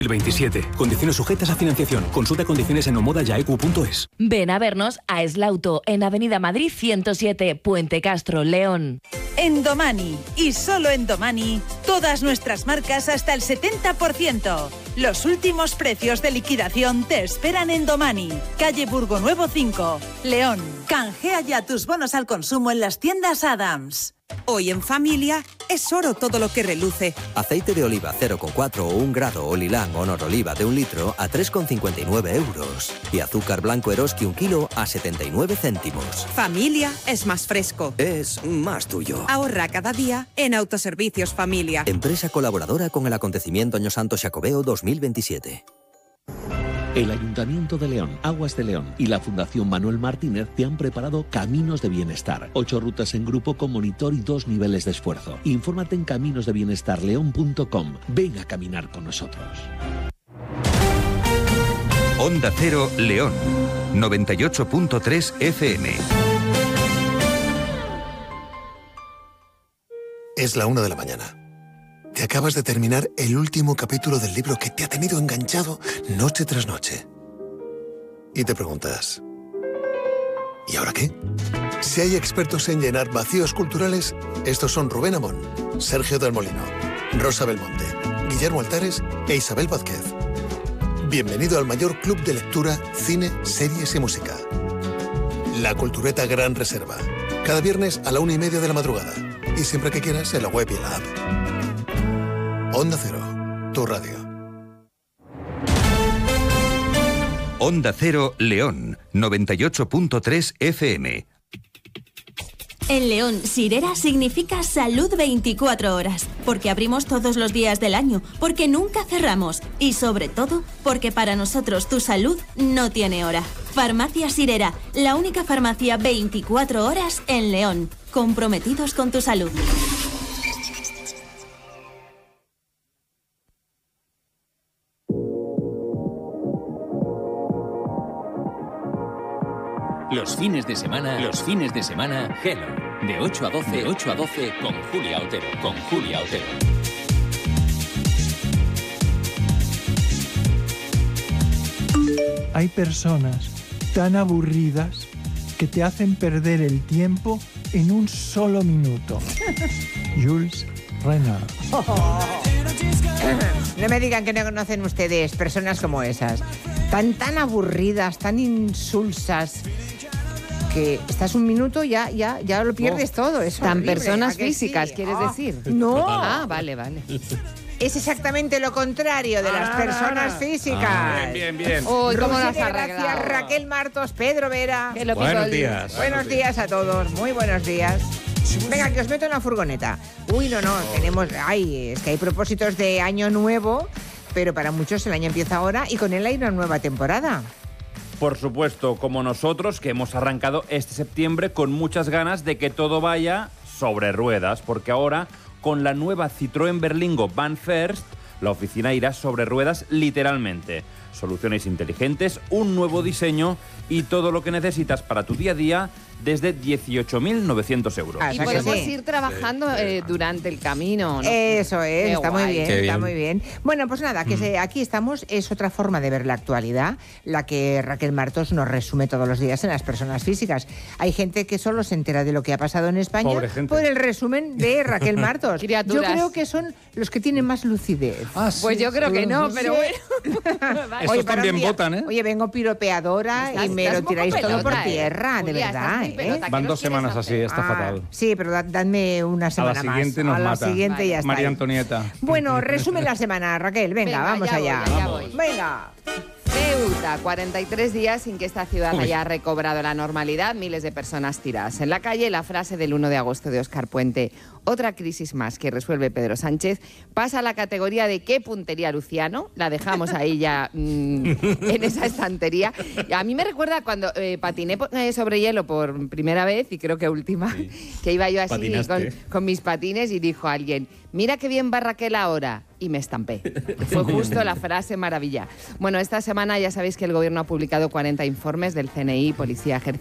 El 27. Condiciones sujetas a financiación. Consulta condiciones en omodayaecu.es. Ven a vernos a Eslauto, en Avenida Madrid 107, Puente Castro, León. En Domani, y solo en Domani, todas nuestras marcas hasta el 70%. Los últimos precios de liquidación te esperan en Domani, calle Burgo Nuevo 5, León. Canjea ya tus bonos al consumo en las tiendas Adams. Hoy en familia es oro todo lo que reluce. Aceite de oliva 0,4 o 1 grado o Lilán Honor Oliva de 1 litro a 3,59 euros. Y azúcar blanco Eroski 1 kilo a 79 céntimos. Familia es más fresco. Es más tuyo. Ahorra cada día en Autoservicios Familia. Empresa colaboradora con el acontecimiento Año Santo Xacobeo 2027. El Ayuntamiento de León, Aguas de León y la Fundación Manuel Martínez te han preparado Caminos de Bienestar. 8 rutas en grupo con monitor y 2 niveles de esfuerzo. Infórmate en caminosdebienestarleón.com. Ven a caminar con nosotros. Onda Cero León, 98.3 FM. Es la 1 de la mañana. Te acabas de terminar el último capítulo del libro que te ha tenido enganchado noche tras noche. Y te preguntas, ¿y ahora qué? Si hay expertos en llenar vacíos culturales, estos son Rubén Amón, Sergio del Molino, Rosa Belmonte, Guillermo Altares e Isabel Vázquez. Bienvenido al mayor club de lectura, cine, series y música. La Cultureta Gran Reserva. Cada viernes a la 1:30 de la madrugada. Y siempre que quieras en la web y en la app. Onda Cero, tu radio. Onda Cero León, 98.3 FM. En León, Sirera significa salud 24 horas, porque abrimos todos los días del año, porque nunca cerramos y sobre todo, porque para nosotros tu salud no tiene hora. Farmacia Sirera, la única farmacia 24 horas en León, comprometidos con tu salud. Los fines de semana, Hello. De 8 a 12, con Julia Otero. Hay personas tan aburridas que te hacen perder el tiempo en un solo minuto. Jules Renard. No me digan que no conocen ustedes personas como esas. Tan aburridas, tan insulsas, que estás un minuto ya lo pierdes todo. Es tan horrible, personas físicas, sí? ¿quieres decir? No. Ah, vale. Es exactamente lo contrario de las personas físicas. Bien. Uy, ¿cómo las Rosy de has Gracia, arreglado? Raquel Martos, Pedro Vera. Buenos días. Buenos días a todos, muy buenos días. Venga, que os meto en la furgoneta. Uy, no, tenemos... es que hay propósitos de año nuevo, pero para muchos el año empieza ahora y con él hay una nueva temporada. Por supuesto, como nosotros, que hemos arrancado este septiembre con muchas ganas de que todo vaya sobre ruedas, porque ahora, con la nueva Citroën Berlingo Van First, la oficina irá sobre ruedas literalmente. Soluciones inteligentes, un nuevo diseño y todo lo que necesitas para tu día a día desde 18.900 euros. Y podemos ir trabajando durante el camino, ¿no? Eso es, Qué está guay. muy bien, está muy bien. Bueno, pues nada, aquí estamos, es otra forma de ver la actualidad, la que Raquel Martos nos resume todos los días en las personas físicas. Hay gente que solo se entera de lo que ha pasado en España por el resumen de Raquel Martos. Criaturas. Yo creo que son los que tienen más lucidez. Pues yo creo que no, pero bueno. Estos también votan, ¿eh? Oye, vengo piropeadora y me lo tiráis todo por tierra, de verdad, ¿eh? Van 2 semanas así, está fatal. Sí, pero dadme una semana más. A la siguiente nos mata. A la siguiente ya está. María Antonieta. Bueno, resume la semana, Raquel. Venga, vamos allá. Venga. Ceuta, 43 días sin que esta ciudad haya recobrado la normalidad, miles de personas tiradas en la calle. La frase del 1 de agosto de Óscar Puente, otra crisis más que resuelve Pedro Sánchez, pasa a la categoría de qué puntería Luciano, la dejamos ahí ya en esa estantería. A mí me recuerda cuando patiné sobre hielo por primera vez, y creo que última, que iba yo así con mis patines y dijo alguien, mira qué bien va Raquel ahora. Y me estampé. Fue justo la frase maravilla. Bueno, esta semana ya sabéis que el Gobierno ha publicado 40 informes del CNI, Policía, Ejército